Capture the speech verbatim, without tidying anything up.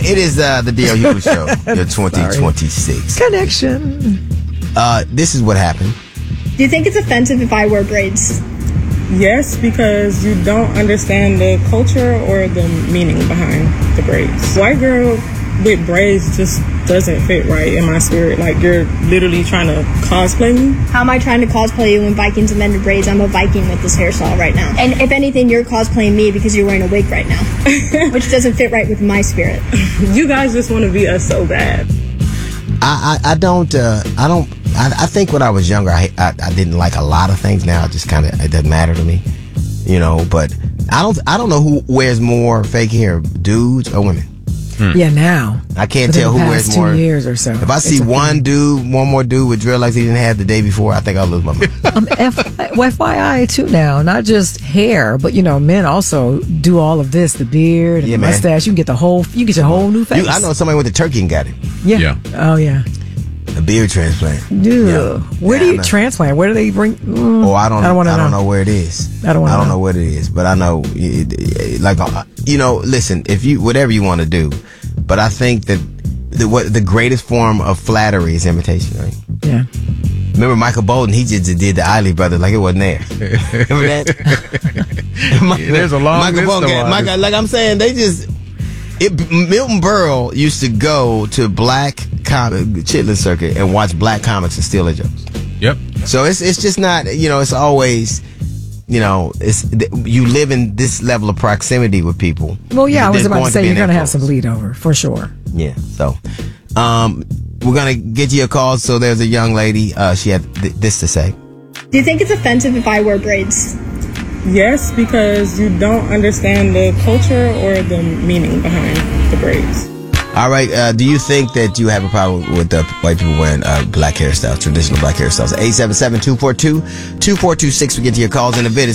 It is uh, the D L Hughley Show, your twenty twenty-six. Connection. Uh, this is what happened. Do you think it's offensive if I wear braids? Yes, because you don't understand the culture or the meaning behind the braids. White girl with braids just doesn't fit right in my spirit. Like, you're literally trying to cosplay me. How am I trying to cosplay you when Vikings invented braids? I'm a Viking with this hairstyle right now. And if anything, you're cosplaying me because you're wearing a wig right now, which doesn't fit right with my spirit. You guys just want to be us so bad. I, I, I don't, uh, I don't, I, I think when I was younger, I, I, I didn't like a lot of things. Now it just kind of, it doesn't matter to me, you know, but I don't, I don't know who wears more fake hair, dudes or women. Hmm. Yeah, now. I can't Within tell who the wears past more. Two years or so. If I see one dude, one more dude with dreadlocks he didn't have the day before, I think I'll lose my mind. um, F- F Y I too now, not just hair, but you know, men also do all of this, the beard, and Yeah, the man. mustache. You can get the whole, you get your whole new face. You, I know somebody went to Turkey and got it. Yeah. Yeah. Oh yeah. A beard transplant. Yeah. Where Yeah, do I you know. transplant? Where do they bring? Mm, Oh, I don't. I don't want to I know. don't know where it is. I don't wanna I don't know. know what it is, but I know, it, it, like, uh, you know, listen. If you whatever you want to do, but I think that the what the greatest form of flattery is imitation, right? Yeah. Remember Michael Bolton? He just did the Isley Brothers like it wasn't there. Remember that? Michael, There's a long Michael list Bolton, of Michael, artists. like I'm saying, they just. It, Milton Berle used to go to black comic chitlin circuit and watch black comics and steal their jokes. Yep. So it's it's just not, you know, it's always, you know, it's you live in this level of proximity with people. Well, yeah, I was There's about to going say be you're an going to have some influence. bleed over for sure. Yeah. So, um, we're gonna get you a call. So there's a young lady. Uh, she had th- this to say. Do you think it's offensive if I wear braids? Yes, because you don't understand the culture or the meaning behind the braids. All right. Uh, do you think that you have a problem with uh, white people wearing uh, black hairstyles, traditional black hairstyles? eight seven seven, two four two, two four two six. We get to your calls in a bit. It's